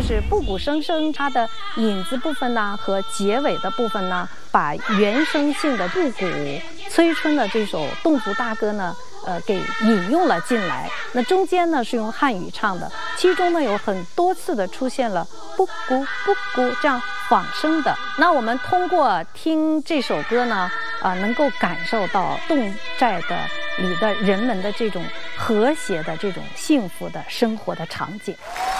就是布谷声声它的引子部分呢和结尾的部分呢，把原声性的布谷催春的这首侗族大歌呢给引用了进来。那中间呢是用汉语唱的，其中呢有很多次的出现了布谷布谷这样仿声的。那我们通过听这首歌呢能够感受到侗寨的里的人们的这种和谐的这种幸福的生活的场景。